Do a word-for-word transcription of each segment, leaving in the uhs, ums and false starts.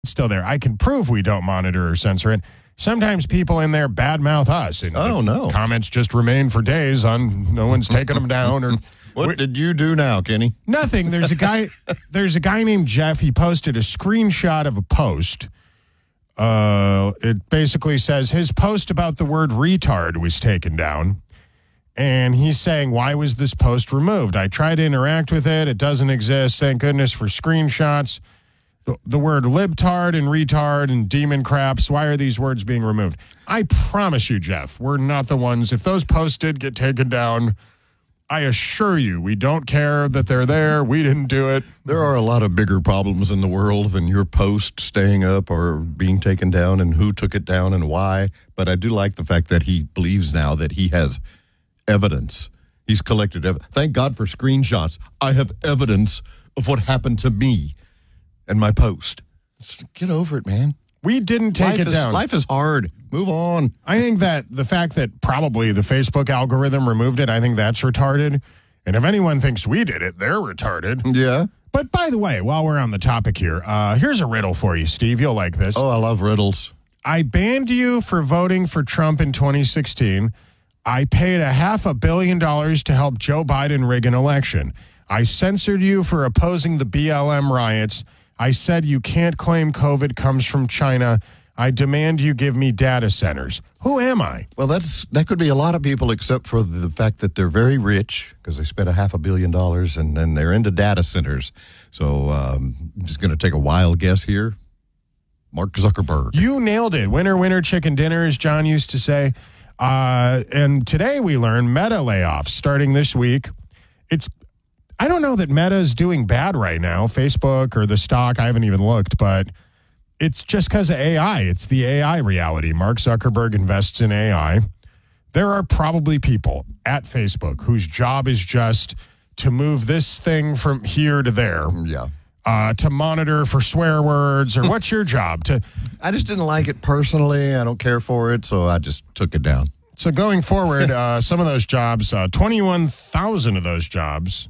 still there. I can prove we don't monitor or censor it. Sometimes people in there badmouth us. And oh, no. Comments just remain for days on no one's taking them down. Or What did you do now, Kenny? Nothing. There's a guy There's a guy named Jeff. He posted a screenshot of a post. Uh, it basically says his post about the word retard was taken down. And he's saying, why was this post removed? I tried to interact with it. It doesn't exist. Thank goodness for screenshots. The, the word libtard and retard and demon craps, why are these words being removed? I promise you, Jeff, we're not the ones. If those posts did get taken down, I assure you, we don't care that they're there. We didn't do it. There are a lot of bigger problems in the world than your post staying up or being taken down and who took it down and why. But I do like the fact that he believes now that he has evidence. He's collected evidence. Thank God for screenshots. I have evidence of what happened to me and my post. Get over it, man. We didn't take life it is, down. Life is hard. Move on. I think that the fact that probably the Facebook algorithm removed it, I think that's retarded. And if anyone thinks we did it, they're retarded. Yeah. But by the way, while we're on the topic here, uh, here's a riddle for you, Steve. You'll like this. Oh, I love riddles. I banned you for voting for Trump in twenty sixteen. I paid a half a billion dollars to help Joe Biden rig an election. I censored you for opposing the B L M riots. I said you can't claim COVID comes from China. I demand you give me data centers. Who am I? Well, that's that could be a lot of people, except for the fact that they're very rich because they spent a half a billion dollars and then they're into data centers. So um, I'm just going to take a wild guess here. Mark Zuckerberg. You nailed it. Winner, winner, chicken dinner, as John used to say. Uh, and today we learned Meta layoffs starting this week. It's I don't know that Meta is doing bad right now, Facebook or the stock. I haven't even looked, but it's just because of A I. It's the A I reality. Mark Zuckerberg invests in A I. There are probably people at Facebook whose job is just to move this thing from here to there. Yeah. Uh, to monitor for swear words, or what's your job? To I just didn't like it personally. I don't care for it, so I just took it down. So going forward, uh, some of those jobs, uh, twenty-one thousand of those jobs,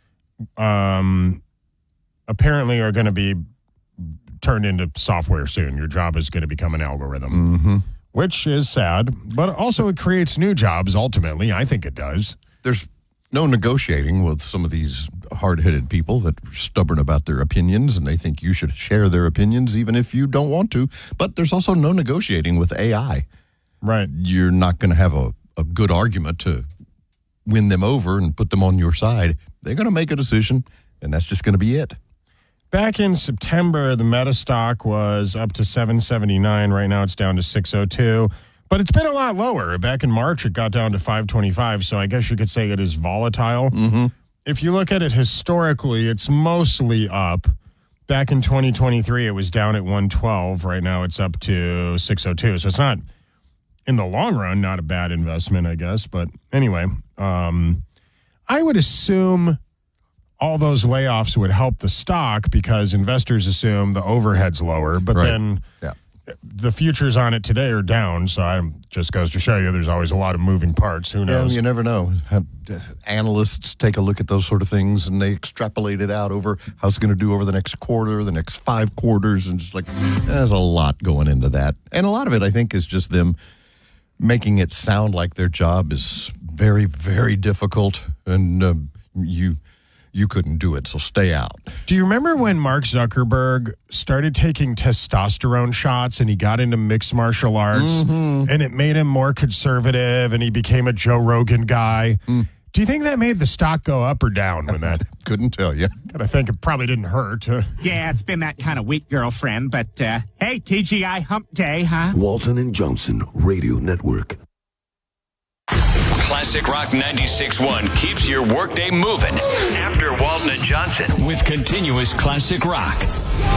um, apparently are going to be turned into software soon. Your job is going to become an algorithm, mm-hmm. which is sad, but also it creates new jobs. Ultimately, I think it does. There's no negotiating with some of these hard-headed people that are stubborn about their opinions, and they think you should share their opinions even if you don't want to. But there's also no negotiating with A I. Right. You're not going to have a, a good argument to win them over and put them on your side. They're going to make a decision, and that's just going to be it. Back in September, the Meta stock was up to seven seventy-nine. Right now it's down to six oh two. But it's been a lot lower. Back in March, it got down to five twenty-five, so I guess you could say it is volatile. Mm-hmm. If you look at it historically, it's mostly up. Back in twenty twenty-three, it was down at one twelve. Right now it's up to six oh two. So it's not, in the long run, not a bad investment, I guess. But anyway, um, I would assume all those layoffs would help the stock because investors assume the overhead's lower. But right. then yeah. the futures on it today are down. So it just goes to show you there's always a lot of moving parts. Who knows? Yeah, you never know. Analysts take a look at those sort of things and they extrapolate it out over how it's going to do over the next quarter, the next five quarters. And just like, there's a lot going into that. And a lot of it, I think, is just them making it sound like their job is very, very difficult. And uh, you... You couldn't do it, so stay out. Do you remember when Mark Zuckerberg started taking testosterone shots and he got into mixed martial arts mm-hmm. and it made him more conservative and he became a Joe Rogan guy? Mm. Do you think that made the stock go up or down when that? Couldn't tell you. I think it probably didn't hurt. Yeah, it's been that kind of weak, girlfriend, but uh, hey, T G I hump day, huh? Walton and Johnson Radio Network. Classic Rock ninety-six point one keeps your workday moving. After Walton and Johnson with continuous classic rock.